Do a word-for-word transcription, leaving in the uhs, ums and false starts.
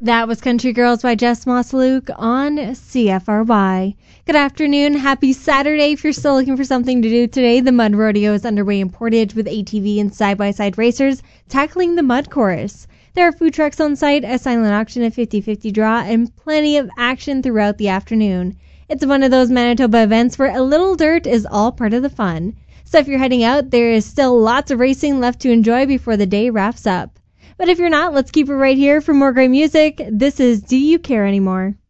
That was Country Girls by Jess Moss-Luke on C F R Y. Good afternoon. Happy Saturday. If you're still looking for something to do today, the Mud Rodeo is underway in Portage with A T V and side-by-side racers tackling the Mud Course. There are food trucks on site, a silent auction, a fifty-fifty draw, and plenty of action throughout the afternoon. It's one of those Manitoba events where a little dirt is all part of the fun. So if you're heading out, there is still lots of racing left to enjoy before the day wraps up. But if you're not, let's keep it right here for more great music. This is Do You Care Anymore?